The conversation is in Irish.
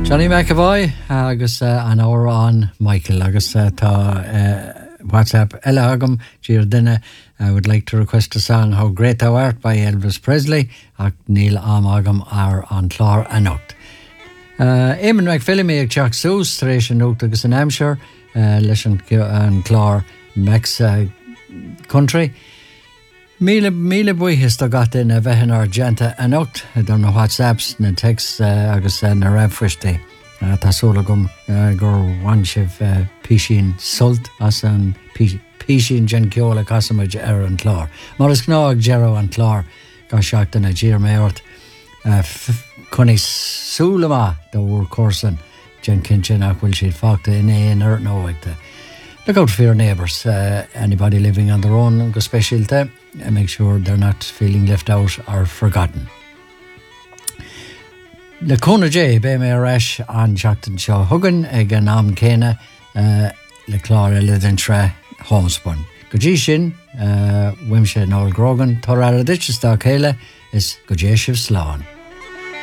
Johnny McAvoy agus an ára an Michael agus tá WhatsApp eile agam dír duine. I would like to request a song How Great Thou Art by Elvis Presley ach níl am agam ar an chlár anocht. Éimeann McPhillimy ag teach sús tar éis an nócht agus an Hampshire leis an chlár Mex Country. Míle buíchas tá gata in a bheithin argenta anocht don na WhatsApps na text agus na raibhfuiste. Tásúla gom gur bhain sibh písín sult as an písín gen ceola casamid ar an chlár. Mar is gná ag gero an chlár gá seachta na ddír méort chunig súla do bhúr córsan gen cinnte nach bhfuil siad fágta in éon nóhaigta. Look out for your neighbours, anybody living on their own, go specialte, and make sure they're not feeling left out or forgotten. Le Cona J, be me rash an Jackton Shaw Hugan, ag an am Kena, le Clara Liddentre Homespun. Gojí sin, Wimshe Noel Grogan, Torara Ditchesta Kele, is Gojeshiv Slán.